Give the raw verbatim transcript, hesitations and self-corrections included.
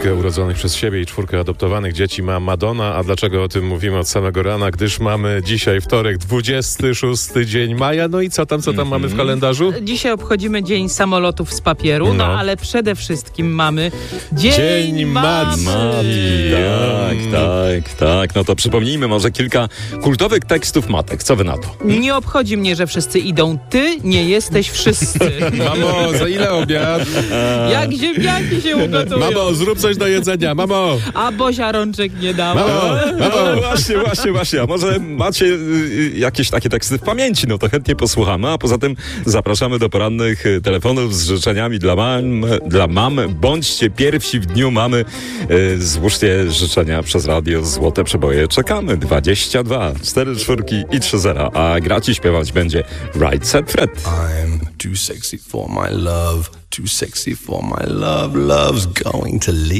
Trójkę urodzonych przez siebie i czwórkę adoptowanych dzieci ma Madonna. A dlaczego o tym mówimy od samego rana? Gdyż mamy dzisiaj wtorek, dwudziesty szósty dzień maja. No i co tam, co tam mm-hmm. mamy w kalendarzu? Dzisiaj obchodzimy Dzień Samolotów z Papieru, no, no ale przede wszystkim mamy Dzień, Dzień Matki. Matki. Tak, tak, tak. No to przypomnijmy może kilka kultowych tekstów matek. Co wy na to? Nie obchodzi mnie, że wszyscy idą. Ty nie jesteś wszyscy. Mamo, za ile obiad? Jak ziemniaki się ugotują. Mamo, zrób coś do jedzenia, mamo. A Bozia rączek nie dała. Mamo, mamo. No, właśnie, właśnie, właśnie. A może macie y, jakieś takie teksty w pamięci? No to chętnie posłuchamy. A poza tym zapraszamy do porannych telefonów z życzeniami dla mam. Dla mam. Bądźcie pierwsi w dniu mamy. Y, złóżcie życzenia przez radio Złote Przeboje. Czekamy. dwadzieścia dwa, cztery czwórki i trzy zera. A grać i śpiewać będzie Right Said Fred. I'm too sexy for my love. Too sexy for my love. Love's going to leave.